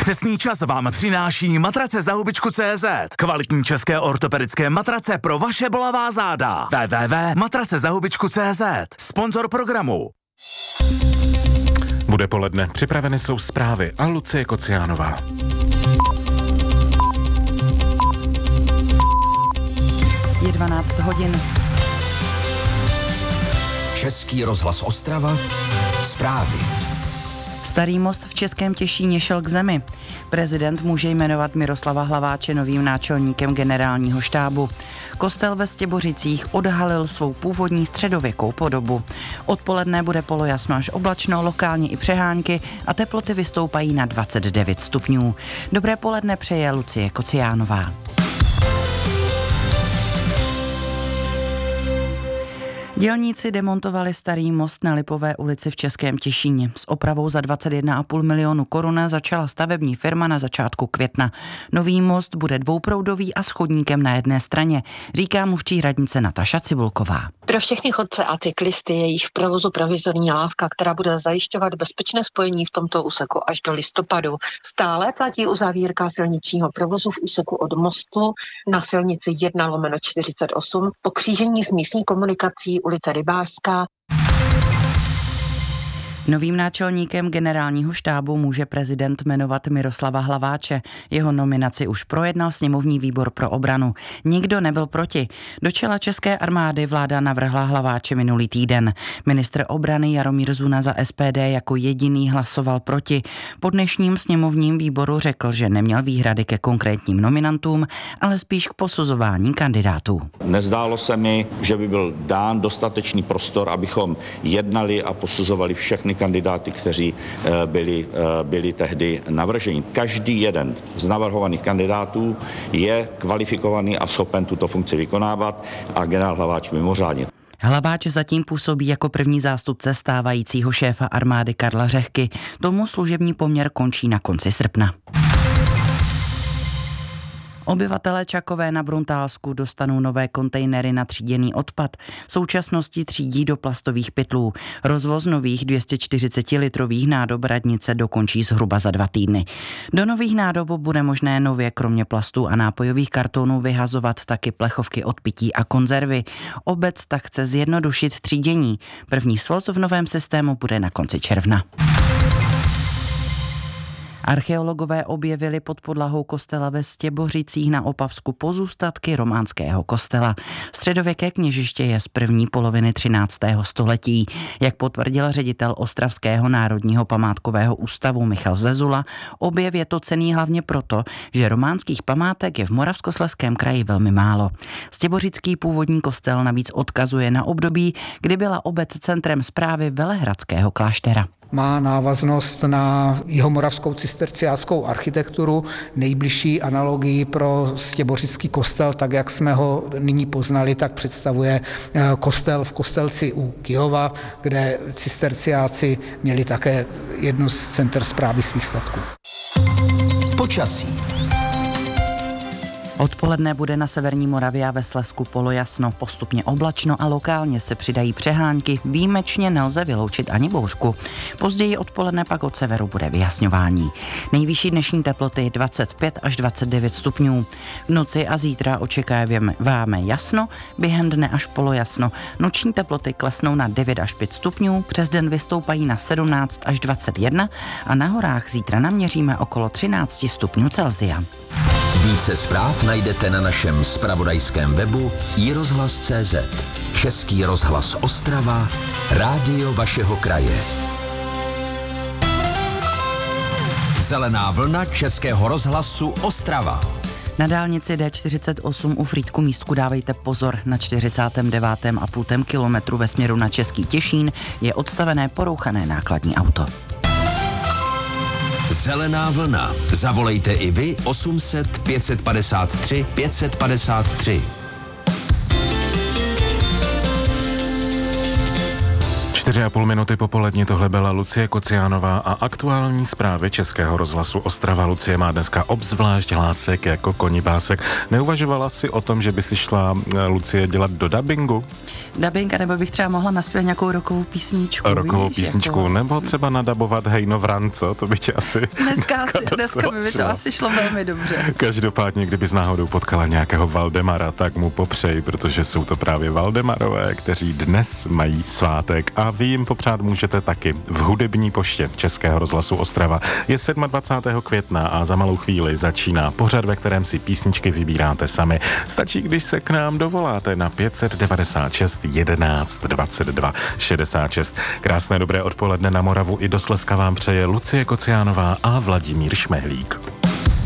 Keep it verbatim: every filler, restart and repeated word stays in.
Přesný čas vám přináší matrace za hubičku tečka cé zet. Kvalitní české ortopedické matrace pro vaše bolavá záda. w w w tečka matrace za hubičku tečka cé zet. Sponzor programu. Bude poledne, připraveny jsou zprávy a Lucie Kociánová. Je dvanáct hodin. Český rozhlas Ostrava, zprávy. Starý most v Českém Těšíně šel k zemi. Prezident může jmenovat Miroslava Hlaváče novým náčelníkem generálního štábu. Kostel ve Stěbořicích odhalil svou původní středověkou podobu. Odpoledne bude polojasno až oblačno, lokálně i přehánky a teploty vystoupají na dvacet devět stupňů. Dobré poledne přeje Lucie Kociánová. Dělníci demontovali starý most na Lipové ulici v Českém Těšíně. S opravou za dvacet jedna a půl milionu korun začala stavební firma na začátku května. Nový most bude dvouproudový a s chodníkem na jedné straně, říká mluvčí radnice Nataša Cibulková. Pro všechny chodce a cyklisty je již v provozu provizorní lávka, která bude zajišťovat bezpečné spojení v tomto úseku až do listopadu. Stále platí uzavírka silničního provozu v úseku od mostu na silnici jedna lomeno čtyřicet osm po křížení s místní komunikací ulice Rybářská. Novým náčelníkem generálního štábu může prezident jmenovat Miroslava Hlaváče. Jeho nominaci už projednal sněmovní výbor pro obranu. Nikdo nebyl proti. Do čela české armády vláda navrhla Hlaváče minulý týden. Ministr obrany Jaromír Zuna za S P D jako jediný hlasoval proti. Po dnešním sněmovním výboru řekl, že neměl výhrady ke konkrétním nominantům, ale spíš k posuzování kandidátů. Nezdálo se mi, že by byl dán dostatečný prostor, abychom jednali a posuzovali všechny kandidáty, kteří byli, byli tehdy navrženi. Každý jeden z navrhovaných kandidátů je kvalifikovaný a schopen tuto funkci vykonávat a generál Hlaváč mimořádně. Hlaváč zatím působí jako první zástupce stávajícího šéfa armády Karla Řehky. Tomu služební poměr končí na konci srpna. Obyvatelé Čakové na Bruntálsku dostanou nové kontejnery na tříděný odpad. V současnosti třídí do plastových pytlů. Rozvoz nových dvě stě čtyřicet litrových nádob radnice dokončí zhruba za dva týdny. Do nových nádob bude možné nově kromě plastů a nápojových kartonů vyhazovat taky plechovky od pití a konzervy. Obec tak chce zjednodušit třídění. První svoz v novém systému bude na konci června. Archeologové objevili pod podlahou kostela ve Stěbořicích na Opavsku pozůstatky románského kostela. Středověké kněžiště je z první poloviny třináctého století. Jak potvrdil ředitel Ostravského národního památkového ústavu Michal Zezula, objev je to cenný hlavně proto, že románských památek je v Moravskoslezském kraji velmi málo. Stěbořický původní kostel navíc odkazuje na období, kdy byla obec centrem správy velehradského kláštera. Má návaznost na jihomoravskou cisterciáckou architekturu, nejbližší analogii pro stěbořický kostel, tak jak jsme ho nyní poznali, tak představuje kostel v Kostelci u Kyjova, kde cisterciáci měli také jednu z center správy svých statků. Počasí. Odpoledne bude na severní Moravě a ve Slezsku polojasno, postupně oblačno a lokálně se přidají přehánky, výjimečně nelze vyloučit ani bouřku. Později odpoledne pak od severu bude vyjasňování. Nejvyšší dnešní teploty dvacet pět až dvacet devět stupňů. V noci a zítra očekáváme jasno, během dne až polojasno. Noční teploty klesnou na devět až pět stupňů, přes den vystoupají na sedmnáct až dvacet jedna a na horách zítra naměříme okolo třináct stupňů Celsia. Více zpráv najdete na našem zpravodajském webu i rozhlas tečka cé zet. Český rozhlas Ostrava, rádio vašeho kraje. Zelená vlna Českého rozhlasu Ostrava. Na dálnici D čtyřicet osm u Frýdku Místku dávejte pozor, na čtyřicátém devátém a půl kilometru ve směru na Český Těšín je odstavené porouchané nákladní auto. Zelená vlna. Zavolejte i vy osm set pět padesát tři pět padesát tři. Čtyři a půl minuty popolední, tohle byla Lucie Kociánová a aktuální zprávy Českého rozhlasu Ostrava. Lucie má dneska obzvlášť hlásek jako konipásek. Neuvažovala si o tom, že by si šla, Lucie, dělat do dabingu? Dabing, nebo bych třeba mohla naspět nějakou rokovou písničku. Rokovou víš, písničku, jako... nebo třeba nadabovat Hejno Vranco, to by tě asi Dneska, dneska, asi, dneska by mi to asi šlo velmi dobře. Každopádně, kdybys náhodou potkala nějakého Valdemara, tak mu popřej, protože jsou to právě Valdemarové, kteří dnes mají svátek a vy jim popřát můžete taky v hudební poště Českého rozhlasu Ostrava. Je dvacátého sedmého května a za malou chvíli začíná pořad, ve kterém si písničky vybíráte sami. Stačí, když se k nám dovoláte na pět set devadesát šest jedenáct dvacet dva šedesát šest. Krásné dobré odpoledne na Moravu i do Slezska vám přeje Lucie Kociánová a Vladimír Šmehlík.